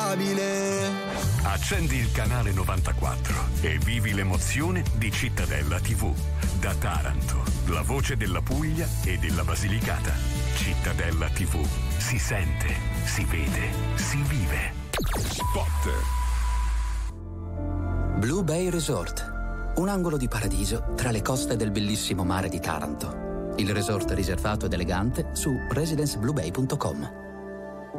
inarrestabile. Accendi il canale 94 e vivi l'emozione di Cittadella TV. Da Taranto, la voce della Puglia e della Basilicata. Cittadella TV. Si sente, si vede, si vive. Spot. Blue Bay Resort, un angolo di paradiso tra le coste del bellissimo mare di Taranto. Il resort riservato ed elegante su residencebluebay.com.